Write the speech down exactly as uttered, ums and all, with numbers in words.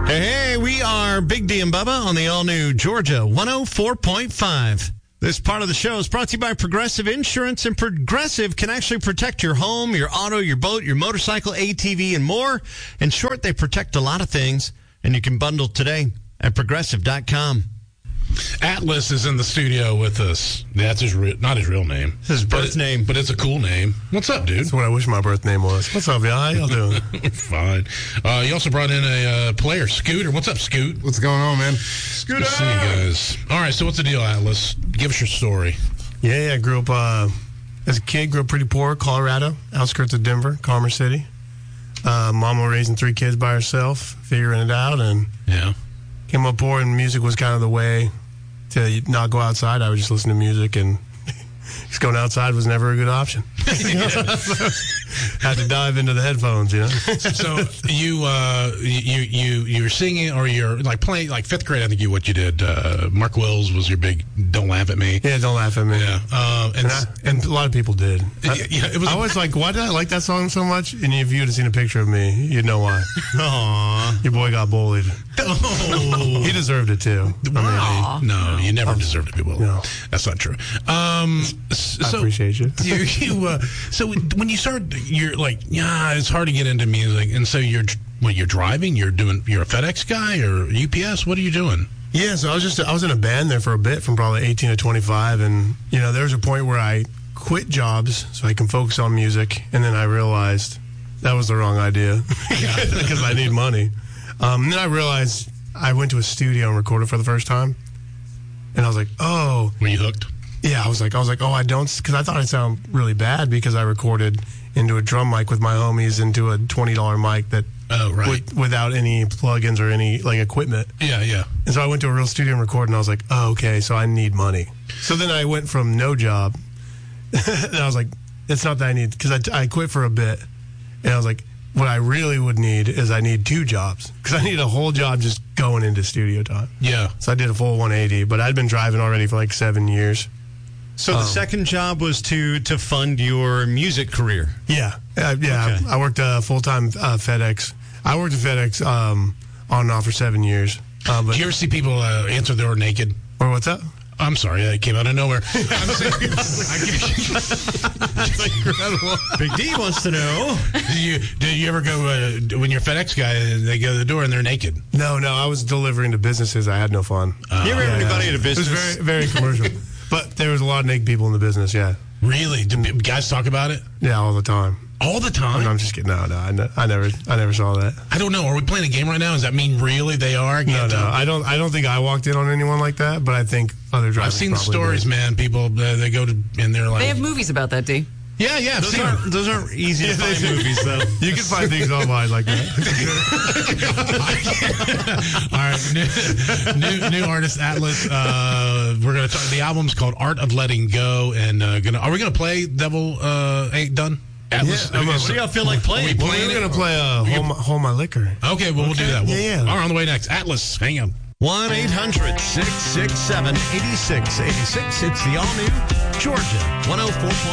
Hey, hey, we are Big D and Bubba on the all-new Georgia one oh four point five. This part of the show is brought to you by Progressive Insurance, and Progressive can actually protect your home, your auto, your boat, your motorcycle, A T V, and more. In short, they protect a lot of things, and you can bundle today at progressive dot com. Atlas is in the studio with us. That's his re- not his real name. It's his birth but it, name. But it's a cool name. What's up, dude? That's what I wish my birth name was. What's up, y'all? How y'all doing? Fine. Uh, you also brought in a uh, player, Scooter. What's up, Scoot? What's going on, man? Scooter! Good to see you guys. All right, so what's the deal, Atlas? Give us your story. Yeah, yeah, I grew up, uh, as a kid, grew up pretty poor, Colorado, outskirts of Denver, Commerce City. Uh, mama raising three kids by herself, figuring it out, and yeah, came up poor, and music was kind of the way to not go outside. I would just listen to music, and just going outside was never a good option. Had to dive into the headphones, you know. So you uh, you you you were singing, or you're like playing, like fifth grade. I think you what you did. Uh, Mark Wills was your big. Don't laugh at me. Yeah, don't laugh at me. Yeah, um, and, and, I, and a lot of people did. I, yeah, it was. I was like, why did I like that song so much? And if you would have seen a picture of me, you'd know why. Aww, your boy got bullied. Oh. He deserved it too. Wow. I mean, no, you never um, deserved to be bullied. No. That's not true. Um, so, I appreciate you. you, you uh, so when you start, you're like, yeah, it's hard to get into music, and so you're, well, you're driving. You're doing. You're a FedEx guy or U P S. What are you doing? Yeah, so I was just I was in a band there for a bit, from probably eighteen to twenty-five, and you know there was a point where I quit jobs so I can focus on music, and then I realized that was the wrong idea because I need money. Um, and then I realized I went to a studio and recorded for the first time, and I was like, oh, were you hooked? Yeah, I was like, I was like, oh, I don't, because I thought I'd sound really bad because I recorded into a drum mic with my homies into a twenty dollar mic that. Oh, right. With, without any plugins or any like equipment. Yeah, yeah. And so I went to a real studio and recorded, and I was like, oh, okay, so I need money. So then I went from no job, and I was like, it's not that I need, because I, I quit for a bit, and I was like, what I really would need is I need two jobs, because I need a whole job just going into studio time. Yeah. So I did a full one eighty, but I'd been driving already for like seven years. So the um, second job was to to fund your music career? Yeah. Uh, yeah, okay. I, I worked uh, full-time uh, FedEx. I worked at FedEx um, on and off for seven years. Uh, but, do you ever see people uh, answer the door naked? Or what's up? I'm sorry, that came out of nowhere. I'm saying, That's incredible. Big D wants to know. Do you, do you ever go, uh, when you're a FedEx guy, they go to the door and they're naked? No, no, I was delivering to businesses. I had no fun. Uh, you ever have yeah, anybody yeah. at a business? It was very, very commercial. But there was a lot of naked people in the business, yeah. Really? Do guys talk about it? Yeah, all the time. All the time? No, I'm just kidding. No, no, I, ne- I never, I never saw that. I don't know. Are we playing a game right now? Does that mean really they are? No, no. I don't. I don't think I walked in on anyone like that. But I think other drivers. I've seen the stories, did. man. People uh, they go to and they're like. They have movies about that, D. Yeah, yeah. I've those seen aren't, those aren't easy to find movies, though. You can find things online like that. All right, new, new new artist Atlas. Uh, we're gonna talk. The album's called Art of Letting Go, and uh, gonna are we gonna play Devil uh, Ain't Done? Atlas, yeah, what do y'all feel like playing? Well, we're going to play uh, hold, my, hold My Liquor. Okay, well, okay. we'll do that. We'll, yeah, yeah. All right, on the way next. Atlas, hang on. one eight hundred six six seven eight six eight six. It's the all-new Georgia one oh four point five.